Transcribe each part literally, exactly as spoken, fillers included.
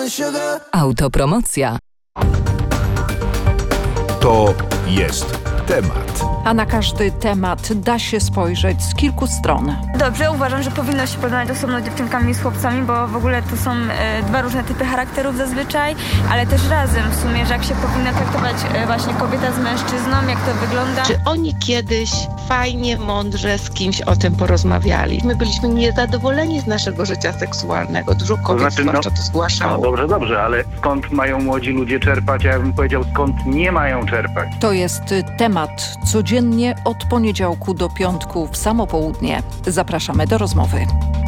Autopromocja. To jest temat. A na każdy temat da się spojrzeć z kilku stron. Dobrze, uważam, że powinno się porównać osobno dziewczynkami i z chłopcami, bo w ogóle to są e, dwa różne typy charakterów zazwyczaj, ale też razem w sumie, że jak się powinna traktować e, właśnie kobieta z mężczyzną, jak to wygląda. Czy oni kiedyś fajnie, mądrze z kimś o tym porozmawiali? My byliśmy niezadowoleni z naszego życia seksualnego. Dużo kobiet to znaczy, zwłaszcza no, to zgłaszało. No dobrze, dobrze, ale skąd mają młodzi ludzie czerpać? Ja bym powiedział, skąd nie mają czerpać. To jest temat codziennie od poniedziałku do piątku w samo południe. Zapraszamy do rozmowy.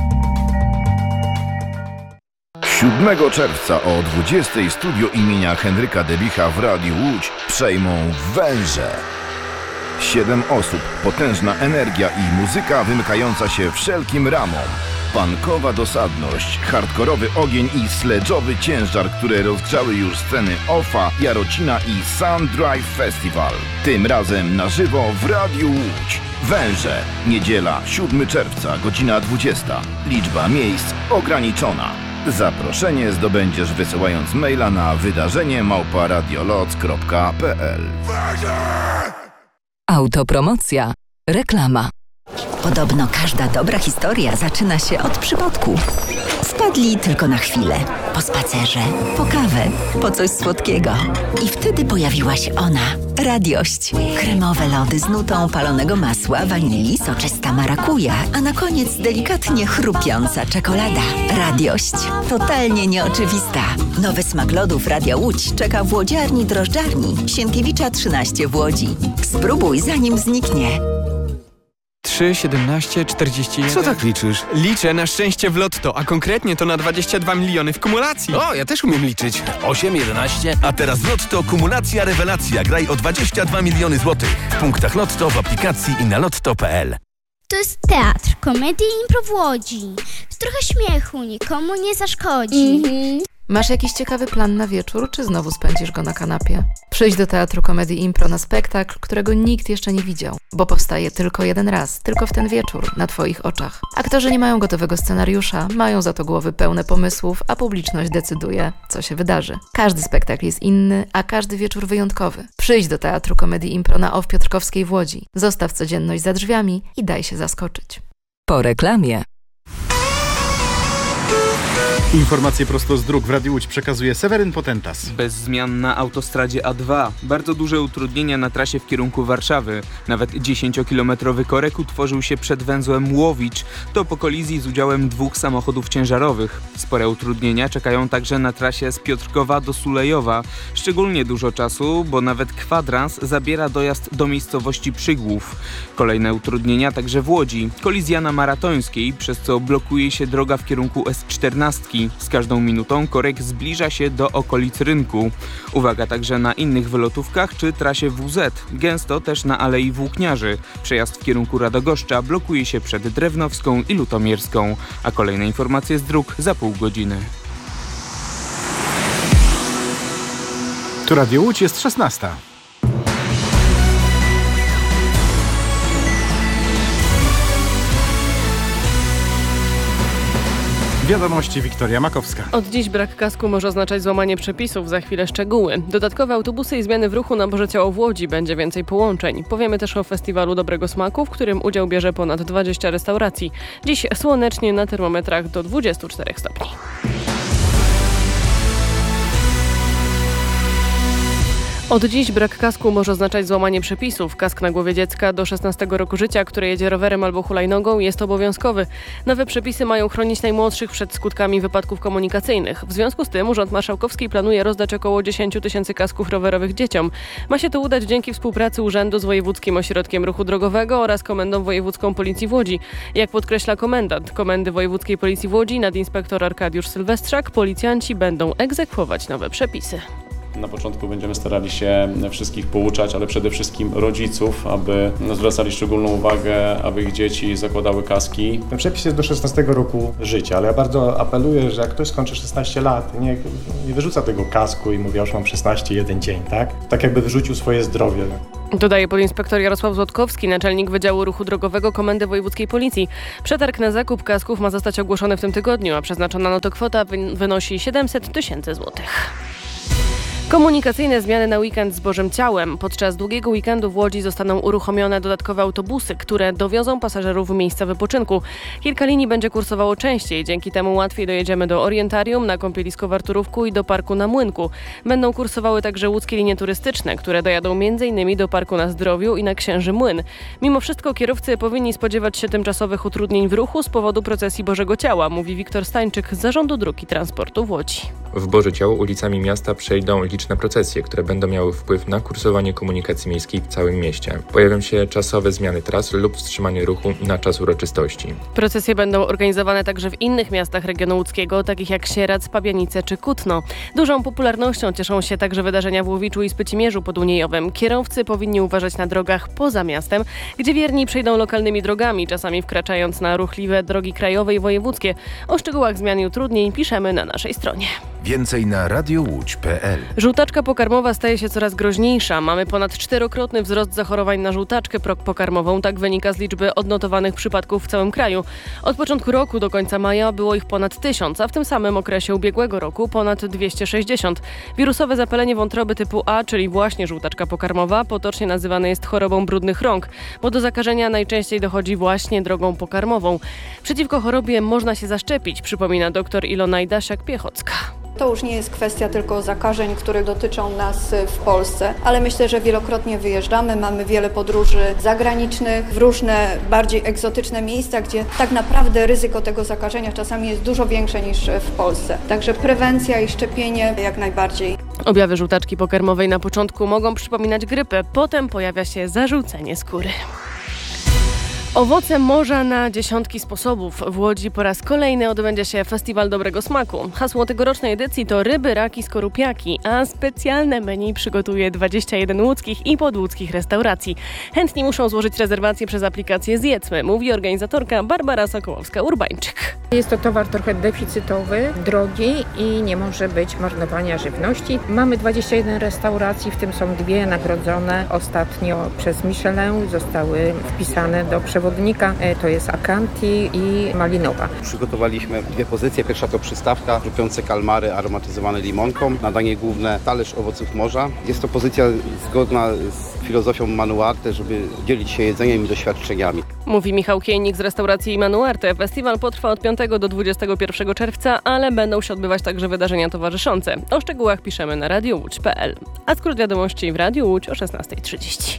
siódmego czerwca o dwudziestej studio imienia Henryka Debicha w Radiu Łódź przejmą Węże. Siedem osób, potężna energia i muzyka wymykająca się wszelkim ramom. Punkowa dosadność, hardkorowy ogień i sledżowy ciężar, które rozgrzały już sceny Ofa, Jarocina i Sun Drive Festival. Tym razem na żywo w Radiu Łódź. Węże. Niedziela, siódmego czerwca, godzina dwudziesta. Liczba miejsc ograniczona. Zaproszenie zdobędziesz wysyłając maila na wydarzenie małpa radioloc kropka p l. Autopromocja. Reklama. Podobno każda dobra historia zaczyna się od przypadku. Wpadli tylko na chwilę. Po spacerze, po kawę, po coś słodkiego. I wtedy pojawiła się ona. Radiość. Kremowe lody z nutą palonego masła, wanilii, soczysta marakuja, a na koniec delikatnie chrupiąca czekolada. Radiość. Totalnie nieoczywista. Nowy smak lodów Radia Łódź czeka w łodziarni drożdżarni Sienkiewicza trzynaście w Łodzi. Spróbuj zanim zniknie. trzy, siedemnaście, czterdzieści jeden. Co tak liczysz? Liczę na szczęście w lotto, a konkretnie to na dwadzieścia dwa miliony w kumulacji. O, ja też umiem liczyć. osiem, jedenaście. A teraz Lotto Kumulacja Rewelacja. Graj o dwadzieścia dwa miliony złotych. W punktach Lotto, w aplikacji i na lotto kropka p l. To jest teatr, komedii i impro w Łodzi. Trochę śmiechu nikomu nie zaszkodzi. Mm-hmm. Masz jakiś ciekawy plan na wieczór, czy znowu spędzisz go na kanapie? Przyjdź do Teatru Komedii Impro na spektakl, którego nikt jeszcze nie widział, bo powstaje tylko jeden raz, tylko w ten wieczór, na Twoich oczach. Aktorzy nie mają gotowego scenariusza, mają za to głowy pełne pomysłów, a publiczność decyduje, co się wydarzy. Każdy spektakl jest inny, a każdy wieczór wyjątkowy. Przyjdź do Teatru Komedii Impro na O W Piotrkowskiej w Łodzi. Zostaw codzienność za drzwiami i daj się zaskoczyć. Po reklamie. Informacje prosto z dróg w Radiu Łódź przekazuje Seweryn Potentas. Bez zmian na autostradzie A dwa. Bardzo duże utrudnienia na trasie w kierunku Warszawy. Nawet dziesięciokilometrowy korek utworzył się przed węzłem Łowicz. To po kolizji z udziałem dwóch samochodów ciężarowych. Spore utrudnienia czekają także na trasie z Piotrkowa do Sulejowa. Szczególnie dużo czasu, bo nawet kwadrans zabiera dojazd do miejscowości Przygłów. Kolejne utrudnienia także w Łodzi. Kolizja na Maratońskiej, przez co blokuje się droga w kierunku S czternaście. Z każdą minutą korek zbliża się do okolic rynku. Uwaga także na innych wylotówkach czy trasie W Z. Gęsto też na Alei Włókniarzy. Przejazd w kierunku Radogoszcza blokuje się przed Drewnowską i Lutomierską. A kolejne informacje z dróg za pół godziny. Tu Radio Łódź, jest szesnasta. Wiadomości Wiktoria Makowska. Od dziś brak kasku może oznaczać złamanie przepisów, za chwilę szczegóły. Dodatkowe autobusy i zmiany w ruchu na Boże Ciało w Łodzi, będzie więcej połączeń. Powiemy też o festiwalu Dobrego Smaku, w którym udział bierze ponad dwadzieścia restauracji. Dziś słonecznie, na termometrach do dwudziestu czterech stopni. Od dziś brak kasku może oznaczać złamanie przepisów. Kask na głowie dziecka do szesnastego roku życia, które jedzie rowerem albo hulajnogą, jest obowiązkowy. Nowe przepisy mają chronić najmłodszych przed skutkami wypadków komunikacyjnych. W związku z tym Urząd Marszałkowski planuje rozdać około dziesięć tysięcy kasków rowerowych dzieciom. Ma się to udać dzięki współpracy urzędu z Wojewódzkim Ośrodkiem Ruchu Drogowego oraz Komendą Wojewódzką Policji w Łodzi. Jak podkreśla komendant Komendy Wojewódzkiej Policji w Łodzi, nadinspektor Arkadiusz Sylwestrzak, policjanci będą egzekwować nowe przepisy. Na początku będziemy starali się wszystkich pouczać, ale przede wszystkim rodziców, aby zwracali szczególną uwagę, aby ich dzieci zakładały kaski. Ten przepis jest do szesnastego roku życia, ale ja bardzo apeluję, że jak ktoś skończy szesnaście lat, nie, nie wyrzuca tego kasku i mówi, ja już mam szesnaście, jeden dzień, tak? Tak jakby wyrzucił swoje zdrowie. Dodaje podinspektor Jarosław Złotkowski, naczelnik Wydziału Ruchu Drogowego Komendy Wojewódzkiej Policji. Przetarg na zakup kasków ma zostać ogłoszony w tym tygodniu, a przeznaczona na to kwota wynosi siedemset tysięcy złotych. Komunikacyjne zmiany na weekend z Bożym Ciałem. Podczas długiego weekendu w Łodzi zostaną uruchomione dodatkowe autobusy, które dowiozą pasażerów w miejsca wypoczynku. Kilka linii będzie kursowało częściej, dzięki temu łatwiej dojedziemy do Orientarium, na kąpielisko w Arturówku i do parku na Młynku. Będą kursowały także łódzkie linie turystyczne, które dojadą m.in. do parku na Zdrowiu i na Księży Młyn. Mimo wszystko kierowcy powinni spodziewać się tymczasowych utrudnień w ruchu z powodu procesji Bożego Ciała, mówi Wiktor Stańczyk z Zarządu Dróg i Transportu w Łodzi. W Boże Ciało ulicami miasta przejdą liczne procesje, które będą miały wpływ na kursowanie komunikacji miejskiej w całym mieście. Pojawią się czasowe zmiany tras lub wstrzymanie ruchu na czas uroczystości. Procesje będą organizowane także w innych miastach regionu łódzkiego, takich jak Sieradz, Pabianice czy Kutno. Dużą popularnością cieszą się także wydarzenia w Łowiczu i Spycimierzu Poduniejowym. Kierowcy powinni uważać na drogach poza miastem, gdzie wierni przejdą lokalnymi drogami, czasami wkraczając na ruchliwe drogi krajowe i wojewódzkie. O szczegółach zmian i utrudnień piszemy na naszej stronie. Więcej na radiowłódź kropka p l. Żółtaczka pokarmowa staje się coraz groźniejsza. Mamy ponad czterokrotny wzrost zachorowań na żółtaczkę pokarmową. Tak wynika z liczby odnotowanych przypadków w całym kraju. Od początku roku do końca maja było ich ponad tysiąc, a w tym samym okresie ubiegłego roku ponad dwieście sześćdziesiąt. Wirusowe zapalenie wątroby typu A, czyli właśnie żółtaczka pokarmowa, potocznie nazywane jest chorobą brudnych rąk, bo do zakażenia najczęściej dochodzi właśnie drogą pokarmową. Przeciwko chorobie można się zaszczepić, przypomina dr Ilona Idasiak-Piechocka. To już nie jest kwestia tylko zakażeń, które dotyczą nas w Polsce, ale myślę, że wielokrotnie wyjeżdżamy, mamy wiele podróży zagranicznych w różne bardziej egzotyczne miejsca, gdzie tak naprawdę ryzyko tego zakażenia czasami jest dużo większe niż w Polsce. Także prewencja i szczepienie jak najbardziej. Objawy żółtaczki pokarmowej na początku mogą przypominać grypę, potem pojawia się zażółcenie skóry. Owoce morza na dziesiątki sposobów. W Łodzi po raz kolejny odbędzie się Festiwal Dobrego Smaku. Hasło tegorocznej edycji to ryby, raki, skorupiaki, a specjalne menu przygotuje dwadzieścia jeden łódzkich i podłódzkich restauracji. Chętni muszą złożyć rezerwację przez aplikację Zjedzmy, mówi organizatorka Barbara Sokołowska-Urbańczyk. Jest to towar trochę deficytowy, drogi i nie może być marnowania żywności. Mamy dwadzieścia jeden restauracji, w tym są dwie nagrodzone ostatnio przez Michelin, zostały wpisane do przewodnika. To jest Akanti i Malinowa. Przygotowaliśmy dwie pozycje. Pierwsza to przystawka, chrupiące kalmary aromatyzowane limonką. Na danie główne talerz owoców morza. Jest to pozycja zgodna z filozofią Manuarte, żeby dzielić się jedzeniem i doświadczeniami. Mówi Michał Kiejnik z restauracji Manuarte. Festiwal potrwa od piątego do dwudziestego pierwszego czerwca, ale będą się odbywać także wydarzenia towarzyszące. O szczegółach piszemy na radiowłódź kropka p l. A skrót wiadomości w Radiu Łódź o szesnasta trzydzieści.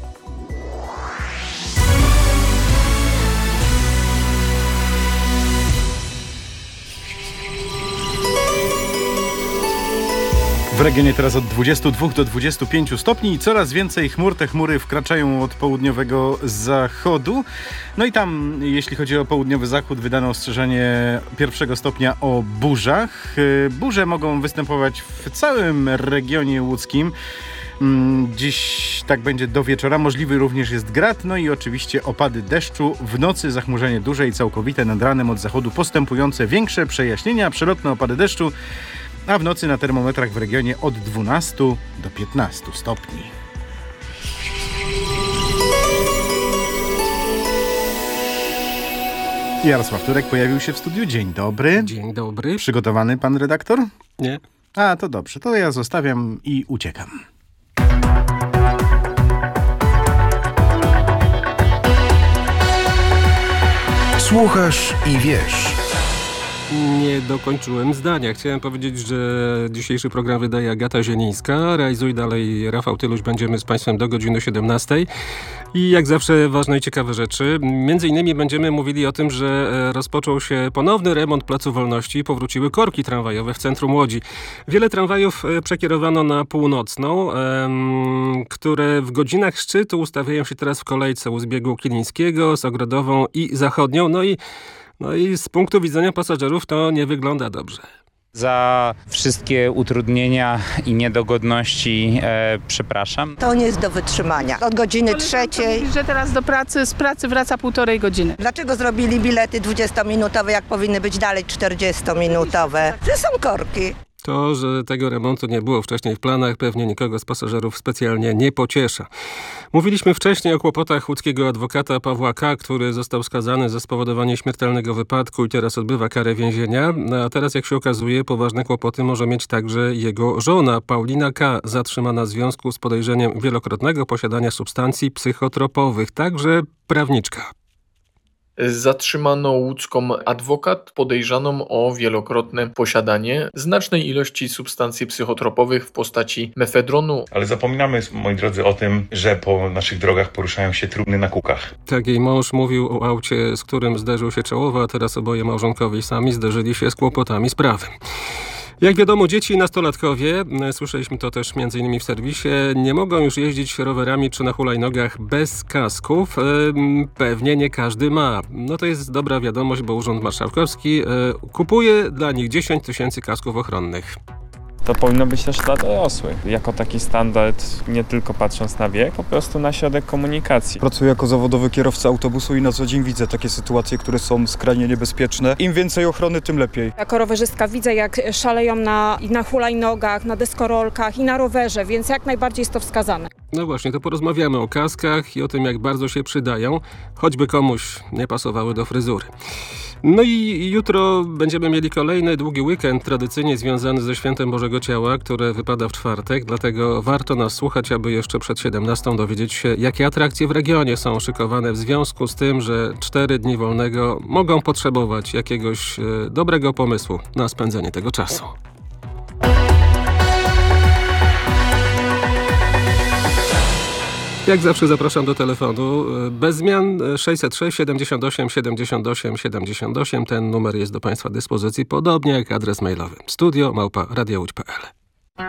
W regionie teraz od dwudziestu dwóch do dwudziestu pięciu stopni i coraz więcej chmur. Te chmury wkraczają od południowego zachodu. No i tam, jeśli chodzi o południowy zachód, wydano ostrzeżenie pierwszego stopnia o burzach. Burze mogą występować w całym regionie łódzkim. Dziś tak będzie do wieczora. Możliwy również jest grad, no i oczywiście opady deszczu. W nocy zachmurzenie duże i całkowite, nad ranem od zachodu postępujące większe przejaśnienia, przelotne opady deszczu, a w nocy na termometrach w regionie od dwunastu do piętnastu stopni. Jarosław Turek pojawił się w studiu. Dzień dobry. Dzień dobry. Przygotowany pan redaktor? Nie. A, to dobrze. To ja zostawiam i uciekam. Słuchasz i wiesz. Nie dokończyłem zdania. Chciałem powiedzieć, że dzisiejszy program wydaje Agata Zielińska. Realizuje dalej Rafał Tyluś. Będziemy z Państwem do godziny siedemnastej. I jak zawsze ważne i ciekawe rzeczy. Między innymi będziemy mówili o tym, że rozpoczął się ponowny remont Placu Wolności. Powróciły korki tramwajowe w centrum Łodzi. Wiele tramwajów przekierowano na północną, em, które w godzinach szczytu ustawiają się teraz w kolejce u zbiegu Kilińskiego z Ogrodową i Zachodnią. No i No i z punktu widzenia pasażerów to nie wygląda dobrze. Za wszystkie utrudnienia i niedogodności e, przepraszam. To nie jest do wytrzymania. Od godziny trzeciej. Że teraz do pracy, z pracy wraca półtorej godziny. Dlaczego zrobili bilety dwudziestominutowe, jak powinny być dalej czterdziestominutowe? To są korki. To, że tego remontu nie było wcześniej w planach, pewnie nikogo z pasażerów specjalnie nie pociesza. Mówiliśmy wcześniej o kłopotach łódzkiego adwokata Pawła K., który został skazany za spowodowanie śmiertelnego wypadku i teraz odbywa karę więzienia. A teraz, jak się okazuje, poważne kłopoty może mieć także jego żona Paulina K., zatrzymana w związku z podejrzeniem wielokrotnego posiadania substancji psychotropowych, także prawniczka. Zatrzymano łódzką adwokat podejrzaną o wielokrotne posiadanie znacznej ilości substancji psychotropowych w postaci mefedronu. Ale zapominamy, moi drodzy, o tym, że po naszych drogach poruszają się trumny na kukach. Tak, jej mąż mówił o aucie, z którym zderzył się czołowo, a teraz oboje małżonkowie sami zderzyli się z kłopotami z prawem. Jak wiadomo, dzieci i nastolatkowie, słyszeliśmy to też między innymi w serwisie, nie mogą już jeździć rowerami czy na hulajnogach bez kasków. Pewnie nie każdy ma. No to jest dobra wiadomość, bo Urząd Marszałkowski kupuje dla nich dziesięć tysięcy kasków ochronnych. To powinno być też dla dorosłych. Jako taki standard, nie tylko patrząc na wiek, po prostu na środek komunikacji. Pracuję jako zawodowy kierowca autobusu i na co dzień widzę takie sytuacje, które są skrajnie niebezpieczne. Im więcej ochrony, tym lepiej. Jako rowerzystka widzę, jak szaleją na, na hulajnogach, na deskorolkach i na rowerze, więc jak najbardziej jest to wskazane. No właśnie, to porozmawiamy o kaskach i o tym, jak bardzo się przydają, choćby komuś nie pasowały do fryzury. No i jutro będziemy mieli kolejny długi weekend, tradycyjnie związany ze Świętem Bożego Ciała, które wypada w czwartek, dlatego warto nas słuchać, aby jeszcze przed siedemnastą dowiedzieć się, jakie atrakcje w regionie są szykowane w związku z tym, że cztery dni wolnego mogą potrzebować jakiegoś e, dobrego pomysłu na spędzenie tego czasu. Jak zawsze zapraszam do telefonu. Bez zmian sześćset sześć siedemdziesiąt osiem siedemdziesiąt osiem siedemdziesiąt osiem. Ten numer jest do Państwa dyspozycji, podobnie jak adres mailowy studio małpa radio łódź kropka pe el.